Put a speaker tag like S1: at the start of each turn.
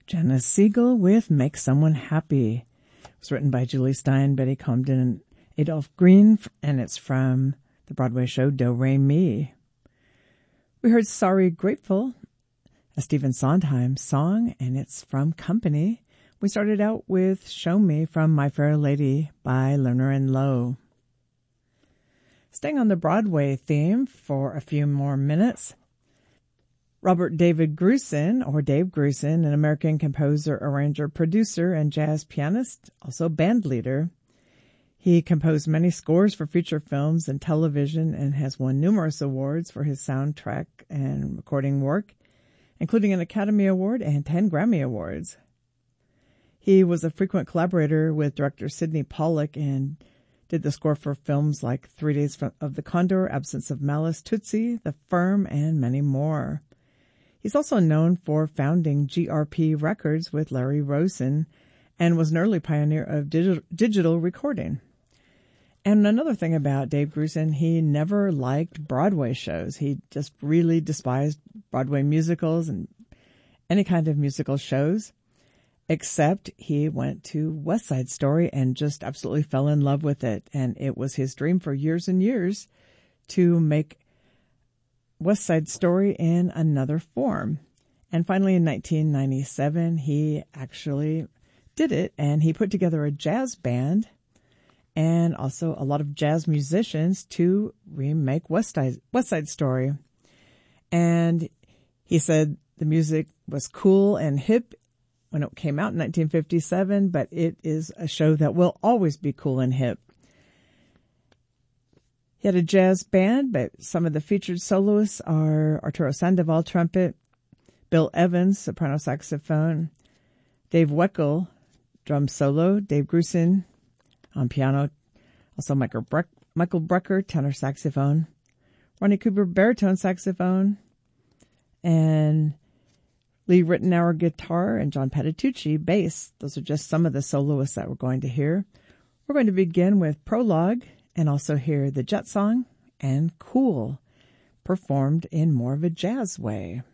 S1: Janice Siegel with Make Someone Happy. It was written by Julie Stein, Betty Comden, and Adolph Green, and it's from the Broadway show Do Re Mi. We heard Sorry Grateful, a Stephen Sondheim song, and it's from Company. We started out with Show Me from My Fair Lady by Lerner and Loewe. Staying on the Broadway theme for a few more minutes, Robert David Grusin, or Dave Grusin, an American composer, arranger, producer, and jazz pianist, also band leader. He composed many scores for feature films and television and has won numerous awards for his soundtrack and recording work, including an Academy Award and 10 Grammy Awards. He was a frequent collaborator with director Sidney Pollack and did the score for films like 3 Days of the Condor, Absence of Malice, Tootsie, The Firm, and many more. He's also known for founding GRP Records with Larry Rosen and was an early pioneer of digital recording. And another thing about Dave Grusin, he never liked Broadway shows. He just really despised Broadway musicals and any kind of musical shows, except he went to West Side Story and just absolutely fell in love with it. And it was his dream for years and years to make West Side Story in another form. And finally in 1997, he actually did it, and he put together a jazz band and also a lot of jazz musicians to remake West Side Story. And he said the music was cool and hip when it came out in 1957, but it is a show that will always be cool and hip. He had a jazz band, but some of the featured soloists are Arturo Sandoval, trumpet, Bill Evans, soprano saxophone, Dave Weckl, drum solo, Dave Grusin on piano, also Michael Brecker, tenor saxophone, Ronnie Cooper, baritone saxophone, and Lee Ritenour, guitar, and John Patitucci, bass. Those are just some of the soloists that we're going to hear. We're going to begin with Prologue and also hear the Jet Song and Cool, performed in more of a jazz way.